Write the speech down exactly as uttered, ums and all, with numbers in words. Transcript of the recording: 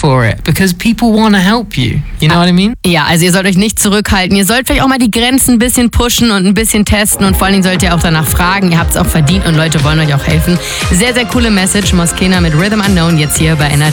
for it because people want to help you. You know what I mean? Ja, also ihr sollt euch nicht zurückhalten. Ihr sollt vielleicht auch mal die Grenzen ein bisschen pushen und ein bisschen testen und vor allen Dingen sollt ihr auch danach fragen. Ihr habt es auch verdient und Leute wollen euch auch helfen. Sehr, sehr coole Message. Moskena mit Rhythm Unknown jetzt hier bei Energy.